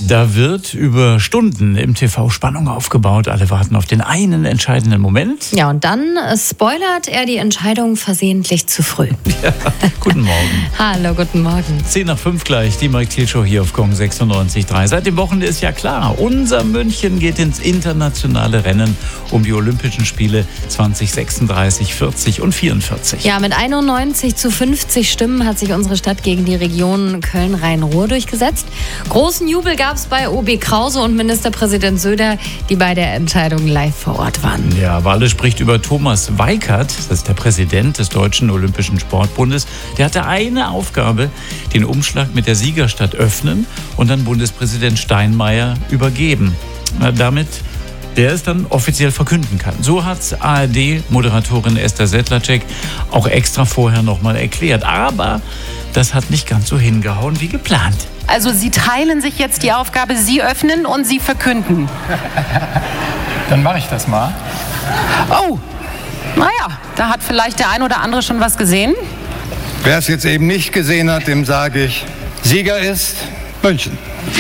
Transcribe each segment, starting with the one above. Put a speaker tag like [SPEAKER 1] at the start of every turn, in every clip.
[SPEAKER 1] Da wird über Stunden im TV Spannung aufgebaut. Alle warten auf den einen entscheidenden Moment.
[SPEAKER 2] Ja, und dann spoilert er die Entscheidung versehentlich zu früh.
[SPEAKER 1] Ja, guten Morgen.
[SPEAKER 2] Hallo, guten Morgen.
[SPEAKER 1] 10:05 gleich, die Mike Thiel Show hier auf Gong 96.3. Seit dem Wochenende ist ja klar, unser München geht ins internationale Rennen um die Olympischen Spiele 2036, 40 und 44.
[SPEAKER 2] Ja, mit 91:50 Stimmen hat sich unsere Stadt gegen die Region Köln-Rhein-Ruhr durchgesetzt. Großen Jubel gab es bei OB Krause und Ministerpräsident Söder, die bei der Entscheidung live vor Ort waren.
[SPEAKER 1] Ja, aber alles spricht über Thomas Weikert, das ist der Präsident des Deutschen Olympischen Sportbundes. Der hatte eine Aufgabe, den Umschlag mit der Siegerstadt öffnen und dann Bundespräsident Steinmeier übergeben. Damit der es dann offiziell verkünden kann. So hat ARD-Moderatorin Esther Sedlacek auch extra vorher nochmal erklärt. Aber das hat nicht ganz so hingehauen wie geplant.
[SPEAKER 3] Also Sie teilen sich jetzt die Aufgabe, Sie öffnen und Sie verkünden.
[SPEAKER 4] Dann mache ich das mal.
[SPEAKER 3] Oh, naja, da hat vielleicht der ein oder andere schon was gesehen.
[SPEAKER 4] Wer es jetzt eben nicht gesehen hat, dem sage ich, Sieger ist München.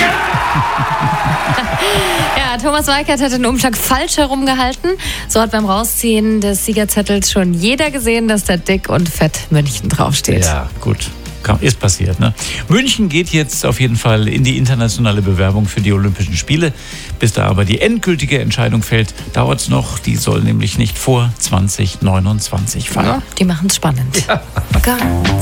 [SPEAKER 2] Ja, Thomas Weikert hat den Umschlag falsch herumgehalten. So hat beim Rausziehen des Siegerzettels schon jeder gesehen, dass da dick und fett München draufsteht.
[SPEAKER 1] Ja, gut. Ist passiert, ne? München geht jetzt auf jeden Fall in die internationale Bewerbung für die Olympischen Spiele. Bis da aber die endgültige Entscheidung fällt, dauert es noch. Die soll nämlich nicht vor 2029 fallen.
[SPEAKER 2] Ja, die machen es spannend. Ja.